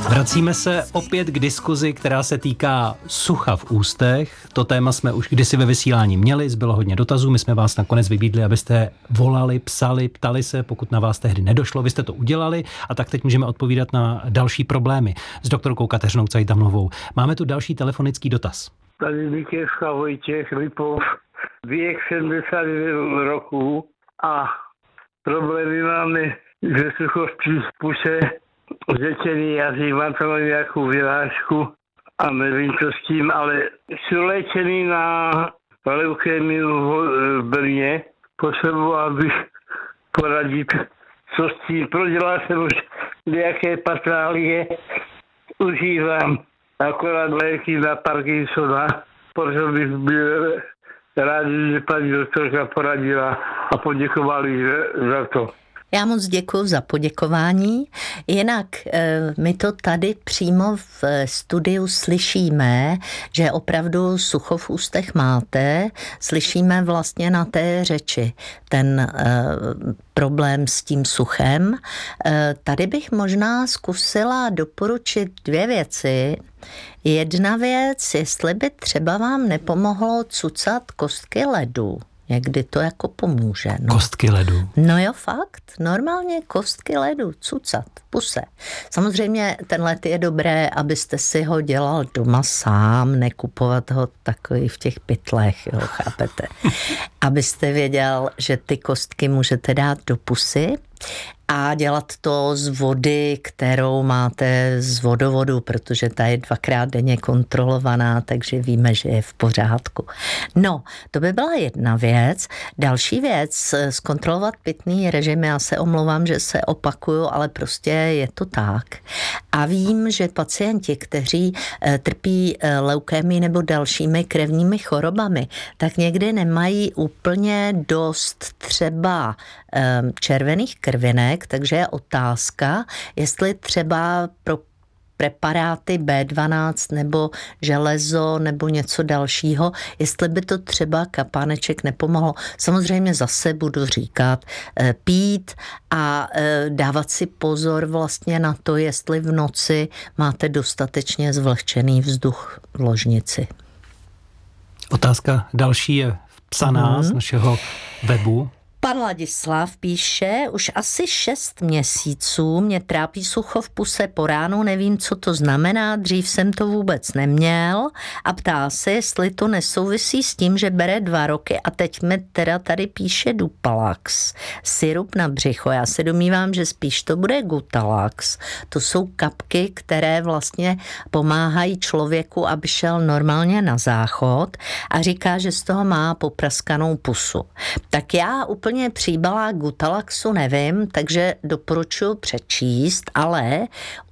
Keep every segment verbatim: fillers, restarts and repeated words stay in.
Vracíme se opět k diskuzi, která se týká sucha v ústech. To téma jsme už kdysi ve vysílání měli, zbylo hodně dotazů, my jsme vás nakonec vybídli, abyste volali, psali, ptali se, pokud na vás tehdy nedošlo, vy jste to udělali a tak teď můžeme odpovídat na další problémy s doktorkou Kateřinou Cajdhamlovou. Máme tu další telefonický dotaz. Tady Vítězka Vojtěch Lipov, věk sedmdesát roků a problémy máme ze suchosti v puse, řečený jazyk, mám tam nějakou vyhlášku a nevím co s tím, ale jsou léčený na leukémii v Brně. Potřeboval bych poradit, co s tím. Prodělal jsem už nějaké patálie, užívám akorát léky na Parkinsona, protože bych byl rád, že paní doktorka poradila a poděkovali za to. Já moc děkuji za poděkování. Jinak my to tady přímo v studiu slyšíme, že opravdu sucho v ústech máte. Slyšíme vlastně na té řeči ten problém s tím suchem. Tady bych možná zkusila doporučit dvě věci. Jedna věc, jestli by třeba vám nepomohlo cucat kostky ledu. Někdy to jako pomůže. No. Kostky ledu. No jo, fakt. Normálně kostky ledu, cucat, puse. Samozřejmě ten led je dobré, abyste si ho dělal doma sám, nekupovat ho takový v těch pytlech, jo, chápete. Abyste věděl, že ty kostky můžete dát do pusy a dělat to z vody, kterou máte z vodovodu, protože ta je dvakrát denně kontrolovaná, takže víme, že je v pořádku. No, to by byla jedna věc. Další věc, zkontrolovat pitný režim, já se omlouvám, že se opakuju, ale prostě je to tak. A vím, že pacienti, kteří trpí leukémii nebo dalšími krevními chorobami, tak někdy nemají úplně dost třeba červených krvinek, takže je otázka, jestli třeba pro preparáty bé dvanáct nebo železo nebo něco dalšího, jestli by to třeba kapáneček nepomohlo. Samozřejmě zase budu říkat pít a dávat si pozor vlastně na to, jestli v noci máte dostatečně zvlhčený vzduch v ložnici. Otázka další je psaná hmm. z našeho webu. Pan Ladislav píše, už asi šest měsíců mě trápí sucho v puse po ránu, nevím, co to znamená, dřív jsem to vůbec neměl a ptá se, jestli to nesouvisí s tím, že bere dva roky a teď mi teda tady píše Dupalax, sirup na břicho. Já se domnívám, že spíš to bude Gutalax. To jsou kapky, které vlastně pomáhají člověku, aby šel normálně na záchod a říká, že z toho má popraskanou pusu. Tak já úplně příbalá Gutalaxu nevím, takže doporučuji přečíst, ale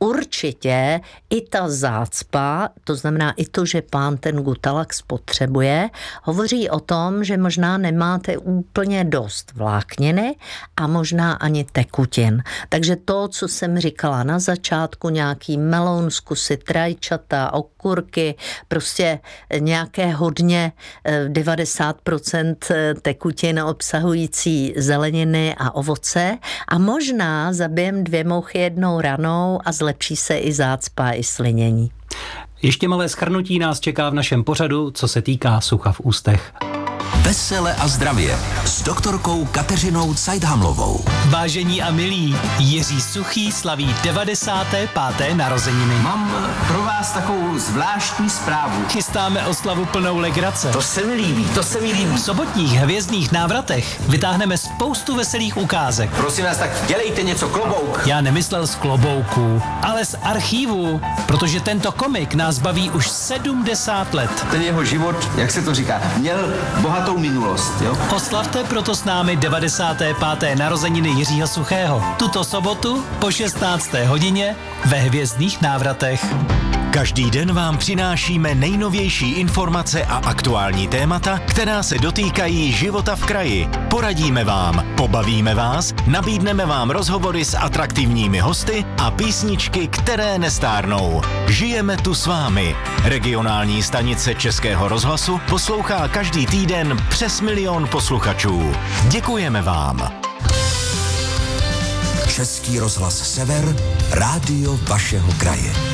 určitě i ta zácpa, to znamená i to, že pán ten Gutalax potřebuje, hovoří o tom, že možná nemáte úplně dost vlákniny a možná ani tekutin. Takže to, co jsem říkala na začátku, nějaký meloun, zkusit rajčata, okurky, prostě nějaké hodně devadesát procent tekutin obsahující zeleniny a ovoce a možná zabijem dvě mouchy jednou ranou a zlepší se i zácpa, i slinění. Ještě malé shrnutí nás čeká v našem pořadu, co se týká sucha v ústech. Vesele a zdravě s doktorkou Kateřinou Cajdhamlovou. Vážení a milí, Jiří Suchý slaví devadesáté páté narozeniny. Mám pro vás takovou zvláštní zprávu. Chystáme oslavu plnou legrace. To se mi líbí, to se mi líbí. V sobotních hvězdných návratech vytáhneme spoustu veselých ukázek. Prosím vás, tak dělejte něco, klobouk. Já nemyslel z klobouku, ale z archívu, protože tento komik nás baví už sedmdesát let. Ten jeho život, jak se to říká, měl bohatou minulost, jo? Oslavte proto s námi devadesáté páté narozeniny Jiřího Suchého. Tuto sobotu po šestnácté hodině ve hvězdných návratech. Každý den vám přinášíme nejnovější informace a aktuální témata, která se dotýkají života v kraji. Poradíme vám, pobavíme vás, nabídneme vám rozhovory s atraktivními hosty a písničky, které nestárnou. Žijeme tu s vámi. Regionální stanice Českého rozhlasu poslouchá každý týden přes milion posluchačů. Děkujeme vám. Český rozhlas Sever, rádio vašeho kraje.